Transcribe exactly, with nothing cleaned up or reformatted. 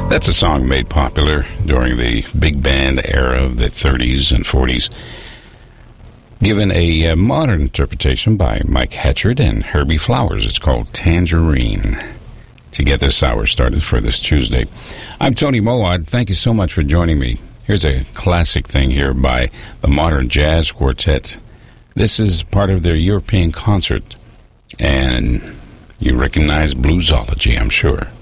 That's a song made popular during the big band era of the thirties and forties. Given a uh, modern interpretation by Mike Hatchard and Herbie Flowers. It's called Tangerine. To get this hour started for this Tuesday, I'm Tony Moad. Thank you so much for joining me. Here's a classic thing here by the Modern Jazz Quartet. This is part of their European concert, and you recognize Bluesology, I'm sure.